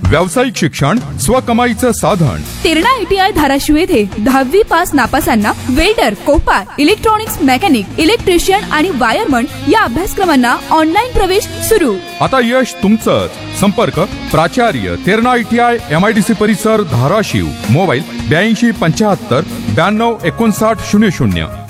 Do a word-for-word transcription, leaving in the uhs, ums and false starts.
व्यावसायिक शिक्षण स्वकमाईचं साधन. तेरणा आयटीआय धाराशिव येथे दहावी pass नापासांना welder, Copa, electronics mechanic, electrician आणि वायरमन या अभ्यासक्रमांना ऑनलाईन प्रवेश सुरू. आता यश तुमचंच. संपर्क प्राचार्य तेरणा आयटीआय एमआयडीसी परिसर धाराशिव. मोबाईल ब्याऐंशी पंच्याहत्तर ब्याण्णव एकोणसाठ शून्य शून्य.